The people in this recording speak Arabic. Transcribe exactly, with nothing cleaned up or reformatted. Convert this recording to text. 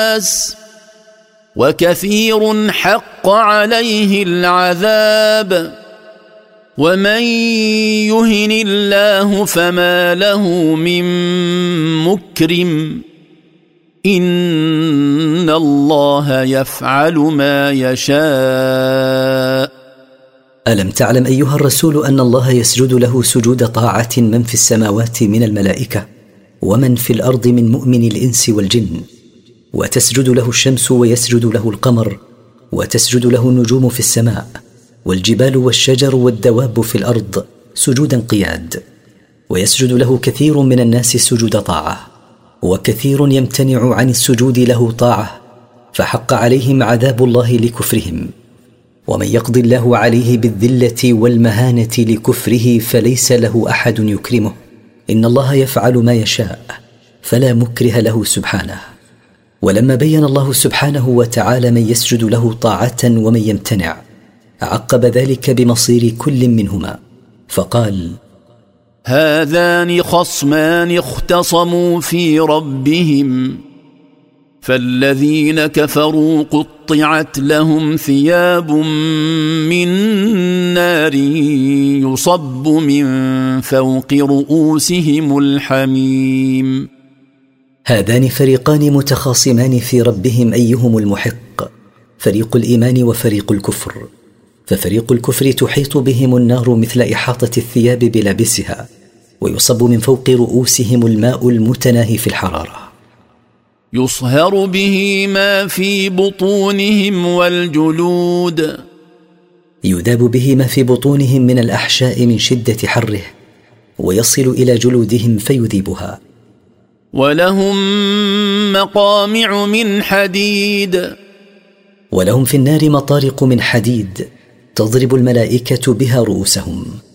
الناس وكثير حق عليه العذاب ومن يهن الله فما له من مكرم إن الله يفعل ما يشاء. ألم تعلم أيها الرسول أن الله يسجد له سجود طاعة من في السماوات من الملائكة ومن في الأرض من مؤمن الإنس والجن، وتسجد له الشمس ويسجد له القمر، وتسجد له النجوم في السماء، والجبال والشجر والدواب في الأرض سجودا قياد، ويسجد له كثير من الناس سجود طاعة، وكثير يمتنع عن السجود له طاعة، فحق عليهم عذاب الله لكفرهم. ومن يقضي الله عليه بالذلة والمهانة لكفره فليس له أحد يكرمه، إن الله يفعل ما يشاء فلا مكره له سبحانه. ولما بين الله سبحانه وتعالى من يسجد له طاعة ومن يمتنع، عقب ذلك بمصير كل منهما فقال: هذان خصمان اختصموا في ربهم فالذين كفروا قطعت لهم ثياب من نار يصب من فوق رؤوسهم الحميم. هذان فريقان متخاصمان في ربهم أيهم المحق، فريق الإيمان وفريق الكفر. ففريق الكفر تحيط بهم النار مثل إحاطة الثياب بلابسها، ويصب من فوق رؤوسهم الماء المتناهي في الحرارة، يصهر به ما في بطونهم والجلود، يذاب به ما في بطونهم من الأحشاء من شدة حره، ويصل إلى جلودهم فيذيبها. ولهم مقامع من حديد، ولهم في النار مطارق من حديد تضرب الملائكة بها رؤوسهم.